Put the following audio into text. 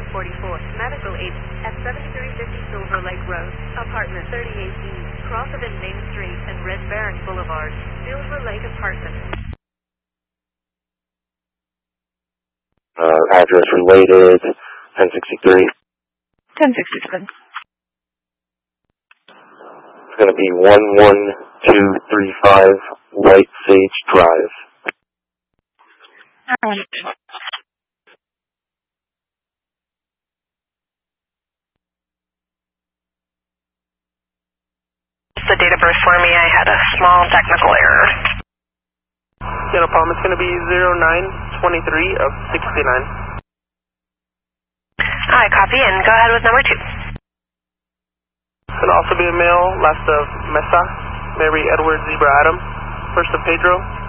Medical aid at 7350 Silver Lake Road, apartment 38E, Crossovin Main Street and Red Baron Boulevard, Silver Lake Apartment. Address related, 1063. 1067. It's going to be 11235 White Sage Drive. The date of birth for me, I had a small technical error. Yeah, no problem. It's going to be 0923 of 69. Alright, copy, and go ahead with number 2. It's going to also be a male, last of Mesa, Mary Edward Zebra Adam, first of Pedro,